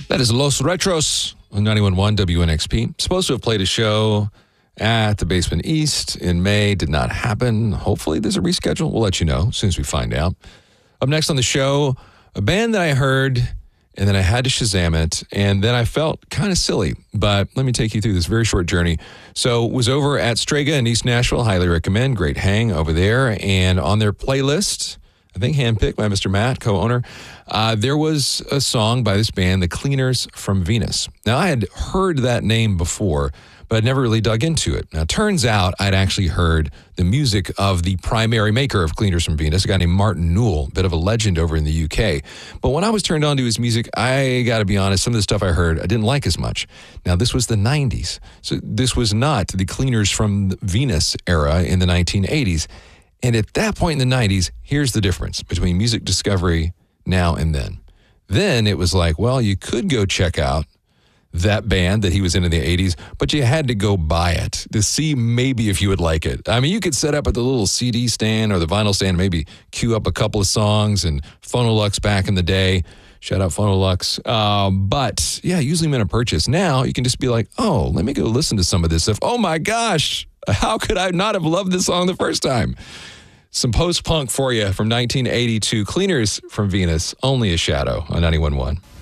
That is Los Retros on 91.1 WNXP. Supposed to have played a show at the Basement East in May. Did not happen. Hopefully there's a reschedule. We'll let you know as soon as we find out. Up next on the show, a band that I heard, and then I had to Shazam it, and then I felt kind of silly. But let me take you through this very short journey. So was over at Strega in East Nashville. Highly recommend. Great hang over there. And on their playlist, I think handpicked by Mr. Matt, co-owner, there was a song by this band, The Cleaners from Venus. Now, I had heard that name before, but I'd never really dug into it. Now, it turns out I'd actually heard the music of the primary maker of Cleaners from Venus, a guy named Martin Newell, a bit of a legend over in the UK. But when I was turned on to his music, I got to be honest, some of the stuff I heard, I didn't like as much. Now, this was the 90s. So this was not the Cleaners from Venus era in the 1980s. And at that point in the 90s, here's the difference between music discovery now and then. Then it was like, well, you could go check out that band that he was in the 80s, but you had to go buy it to see maybe if you would like it. I mean, you could set up at the little CD stand or the vinyl stand, maybe queue up a couple of songs, and Phonolux back in the day. Shout out Phonolux. But yeah, usually meant a purchase. Now you can just be like, oh, let me go listen to some of this stuff. Oh my gosh, how could I not have loved this song the first time? Some post-punk for you from 1982. Cleaners from Venus, Only a Shadow on 91.1.